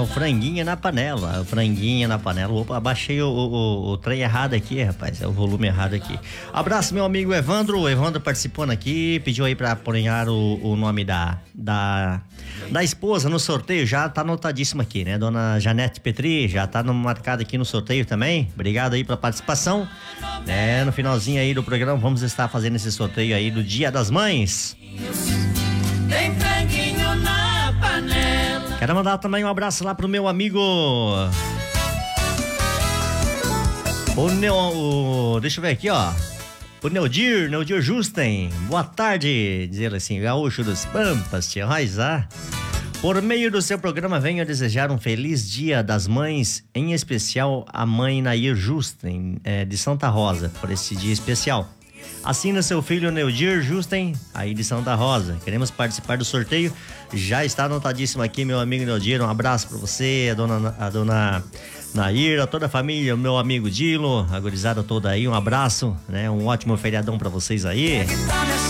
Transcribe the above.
o franguinho na panela. O franguinho na panela. Opa, abaixei o trem errado aqui, rapaz. É o volume errado aqui. Abraço, meu amigo Evandro. O Evandro participando aqui. Pediu aí pra apoiar o nome da esposa no sorteio. Já tá anotadíssimo aqui, né? Dona Janete Petri. Já tá marcado aqui no sorteio também. Obrigado aí pela participação. No finalzinho aí do programa vamos estar fazendo esse sorteio aí do Dia das Mães. Tem franguinho na panela. Quero mandar também um abraço lá pro meu amigo deixa eu ver aqui, ó. O Neudir Justen. Boa tarde, dizer assim, gaúcho dos Pampas, tia Raizá. Por meio do seu programa, venho desejar um feliz Dia das Mães, em especial a mãe Nair Justen, de Santa Rosa, por esse dia especial. Assina seu filho Neudir Justen, aí de Santa Rosa. Queremos participar do sorteio. Já está anotadíssimo aqui, meu amigo Neudir. Um abraço para você, a dona Nair, a toda a família, o meu amigo Dilo, a gurizada toda aí. Um abraço, né? Um ótimo feriadão para vocês aí.